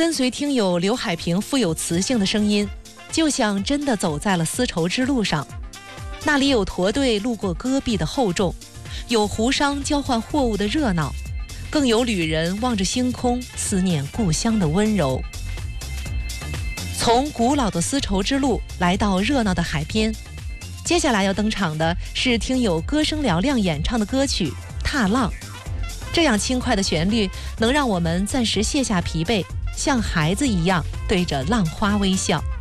跟随听友刘海平富有磁性的声音，就像真的走在了丝绸之路上。那里有驼队路过戈壁的厚重，有湖商交换货物的热闹，更有旅人望着星空思念故乡的温柔。从古老的丝绸之路来到热闹的海边，接下来要登场的是听友歌声嘹亮演唱的歌曲《踏浪》。这样轻快的旋律能让我们暂时卸下疲惫，像孩子一样对着浪花微笑。